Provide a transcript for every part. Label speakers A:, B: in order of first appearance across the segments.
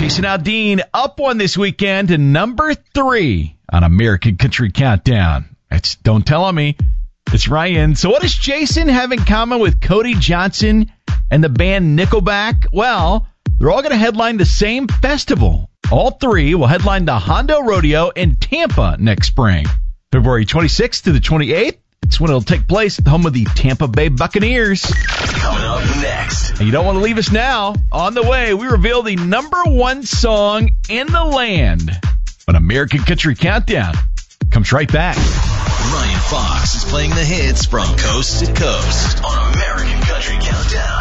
A: Jason Aldean up one this weekend to number 3 on American Country Countdown. It's Don't Tell Me. It's Ryan. So what does Jason have in common with Cody Johnson and the band Nickelback? Well, they're all going to headline the same festival. All three will headline the Hondo Rodeo in Tampa next spring. February 26th to the 28th. It's when it'll take place at the home of the Tampa Bay Buccaneers.
B: Coming up next.
A: And you don't want to leave us now. On the way, we reveal the number 1 song in the land. But American Country Countdown comes right back.
B: Ryan Fox is playing the hits from coast to coast on American Country Countdown.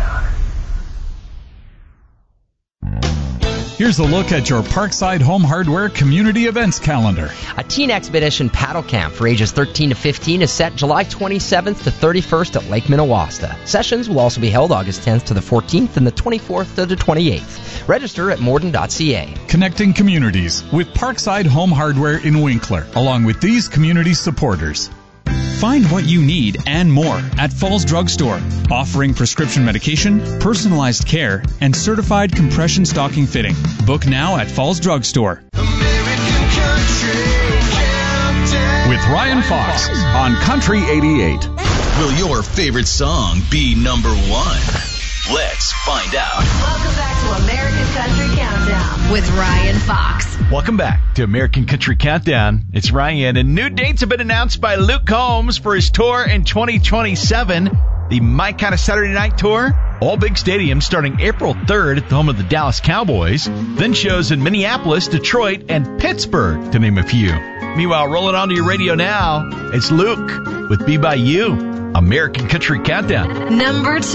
C: Here's a look at your Parkside Home Hardware Community Events calendar.
D: A Teen Expedition paddle camp for ages 13 to 15 is set July 27th to 31st at Lake Minnewaska. Sessions will also be held August 10th to the 14th and the 24th to the 28th. Register at morden.ca.
C: Connecting communities with Parkside Home Hardware in Winkler, along with these community supporters. Find what you need and more at Falls Drug Store, offering prescription medication, personalized care, and certified compression stocking fitting. Book now at Falls Drug Store. With Ryan Fox on Country 88.
B: Will your favorite song be number 1? Let's find out.
E: Welcome back to American Country Countdown with Ryan Fox.
A: Welcome back to American Country Countdown. It's Ryan, and new dates have been announced by Luke Combs for his tour in 2027, the My Kind of Saturday Night Tour. All big stadiums starting April 3rd at the home of the Dallas Cowboys, then shows in Minneapolis, Detroit, and Pittsburgh, to name a few. Meanwhile, rolling onto your radio now, it's Luke with Be By You, American Country Countdown.
E: Number 2.